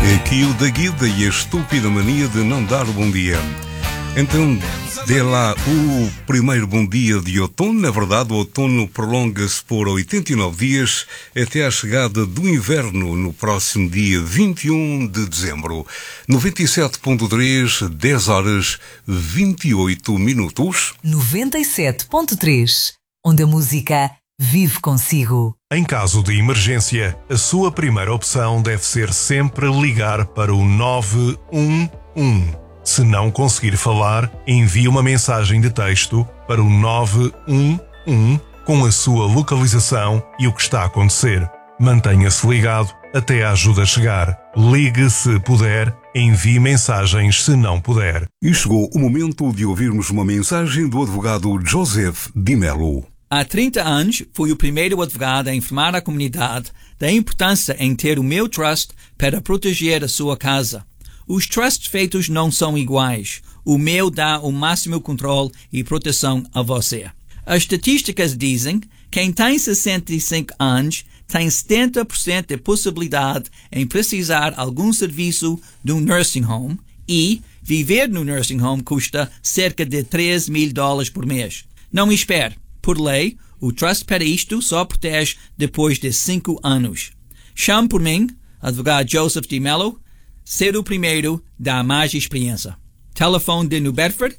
Aqui o da Guida e a estúpida mania de não dar bom dia. Então, dê lá o primeiro bom dia de outono. Na verdade, o outono prolonga-se por 89 dias até à chegada do inverno no próximo dia 21 de dezembro. 97.3, 10 horas 28 minutos. 97.3, onde a música vive consigo. Em caso de emergência, a sua primeira opção deve ser sempre ligar para o 911. Se não conseguir falar, envie uma mensagem de texto para o 911 com a sua localização e o que está a acontecer. Mantenha-se ligado até a ajuda chegar. Ligue se puder, envie mensagens se não puder. E chegou o momento de ouvirmos uma mensagem do advogado Joseph Di Mello. Há 30 anos, fui o primeiro advogado a informar a comunidade da importância em ter o meu trust para proteger a sua casa. Os trusts feitos não são iguais. O meu dá o máximo controle e proteção a você. As estatísticas dizem que quem tem 65 anos tem 70% de possibilidade em precisar algum serviço de um nursing home e viver no nursing home custa cerca de $3.000 por mês. Não espere. Por lei, o trust para isto só protege depois de 5 anos. Chame por mim, advogado Joseph Di Mello. Ser o primeiro dá mais experiência. Telefone de New Bedford,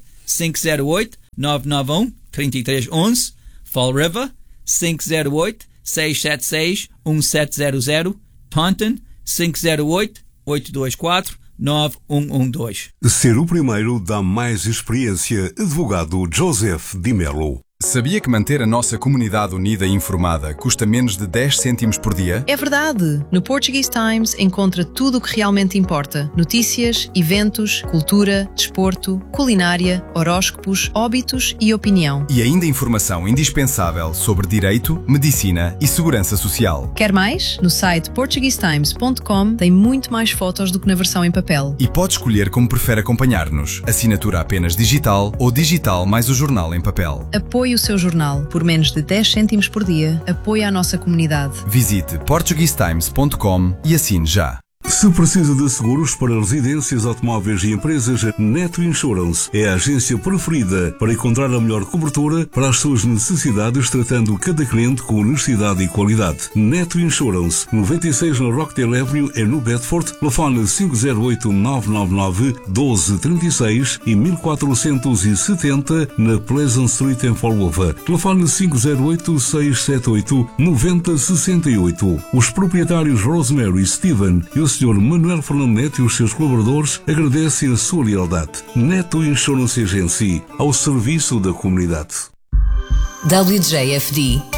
508-991-3311. Fall River, 508-676-1700. Taunton, 508-824-9112. Ser o primeiro dá mais experiência. Advogado Joseph Di Mello. Sabia que manter a nossa comunidade unida e informada custa menos de 10 cêntimos por dia? É verdade! No Portuguese Times encontra tudo o que realmente importa. Notícias, eventos, cultura, desporto, culinária, horóscopos, óbitos e opinião. E ainda informação indispensável sobre direito, medicina e segurança social. Quer mais? No site portuguesetimes.com tem muito mais fotos do que na versão em papel. E pode escolher como prefere acompanhar-nos. Assinatura apenas digital ou digital mais o jornal em papel. Apoie o seu jornal. Por menos de 10 cêntimos por dia, apoie a nossa comunidade. Visite portuguesetimes.com e assine já. Se precisa de seguros para residências, automóveis e empresas, Neto Insurance é a agência preferida para encontrar a melhor cobertura para as suas necessidades, tratando cada cliente com honestidade e qualidade. Neto Insurance, 96 na Rockdale Avenue, no Bedford, telefone 508-999-1236 e 1470 na Pleasant Street em Fall River. Telefone 508-678-9068. Os proprietários Rosemary e Steven e o Sr. Manuel Fernando Neto e os seus colaboradores agradecem a sua lealdade. Neto Insurance Agency, ao serviço da comunidade. WJFD